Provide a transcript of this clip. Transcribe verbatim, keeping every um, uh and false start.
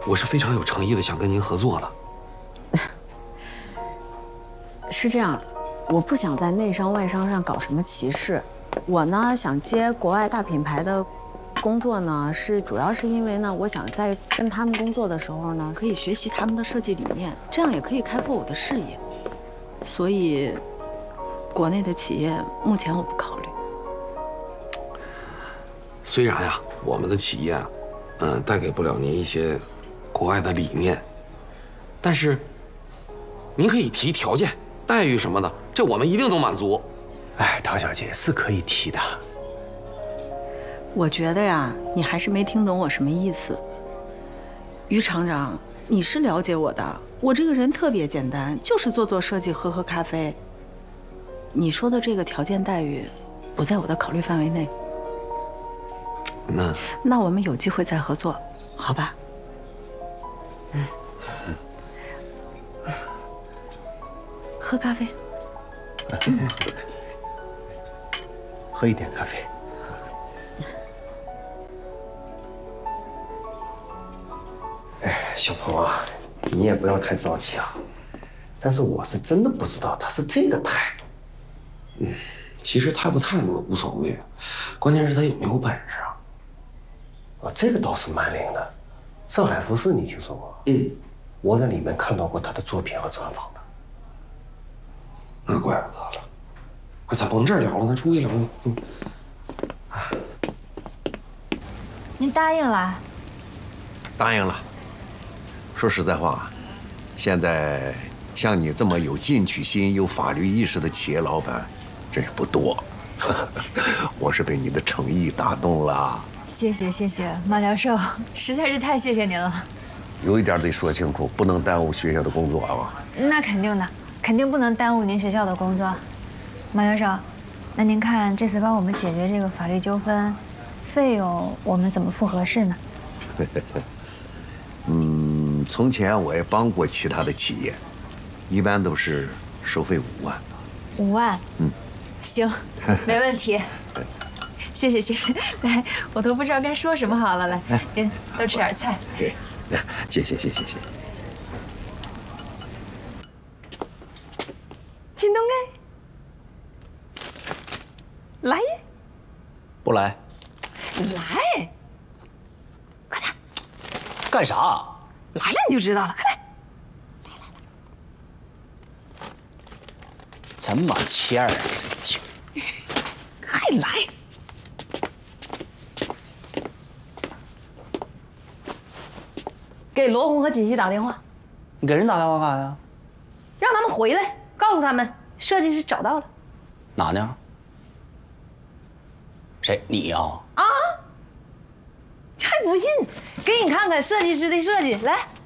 我是非常有诚意的，想跟您合作的。 是这样，我不想在内商外商上搞什么歧视。我呢想接国外大品牌的工作呢，是主要是因为呢，我想在跟他们工作的时候呢，可以学习他们的设计理念，这样也可以开阔我的视野。所以，国内的企业目前我不考虑。 虽然呀，我们的企业啊，嗯，带给不了您一些国外的理念，但是您可以提条件。 待遇什么的，这我们一定都满足。 哎，唐小姐是可以提的。 我觉得呀，你还是没听懂我什么意思。于厂长，你是了解我的，我这个人特别简单，就是做做设计，喝喝咖啡。你说的这个条件待遇，不在我的考虑范围内。 那那我们有机会再合作，好吧？嗯。 喝咖啡， 喝一点咖啡。哎，小鹏啊，你也不要太着急啊。但是我是真的不知道他是这个态度。 嗯，其实态不态度无所谓，关键是他有没有本事啊。 啊，这个倒是蛮灵的。上海服饰你听说过？嗯，我在里面看到过他的作品和专访的。 那怪不得了，哎，咱甭这儿聊了，咱出去聊吧。嗯。 您答应了？ 答应了。说实在话，现在像你这么有进取心、有法律意识的企业老板，真是不多。我是被你的诚意打动了。 谢谢谢谢，马教授，实在是太谢谢您了。 有一点得说清楚，不能耽误学校的工作啊。 那肯定的。 肯定不能耽误您学校的工作，马教授。那您看这次帮我们解决这个法律纠纷，费用我们怎么付合适呢？ 嗯，从前我也帮过其他的企业，一般都是收费五万。 五万？ 嗯， 行，没问题。谢谢谢谢，来，我都不知道该说什么好了。来，您多吃点菜。 对，谢谢谢谢谢谢。 秦东哎，来， 不来， 来，快点， 干啥？ 来了你就知道了，快来，来来来， 真马欠儿啊，这挺， 还来，给罗红和锦溪打电话。 你给人打电话干啥呀？ 让他们回来，告诉他们设计师找到了。 哪呢？谁？你呀？ 啊！还不信？给你看看设计师的设计，来。